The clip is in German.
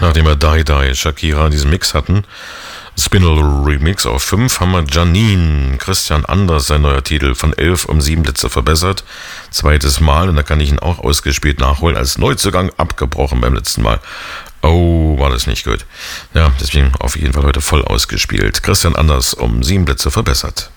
Nachdem wir Die Die Shakira diesen Mix hatten, Spinal Remix auf 5, haben wir Janine, Christian Anders, sein neuer Titel, von 11 um 7 Plätze verbessert. Zweites Mal, und da kann ich ihn auch ausgespielt nachholen, als Neuzugang abgebrochen beim letzten Mal. Oh, war das nicht gut. Ja, deswegen auf jeden Fall heute voll ausgespielt. Christian Anders um 7 Plätze verbessert.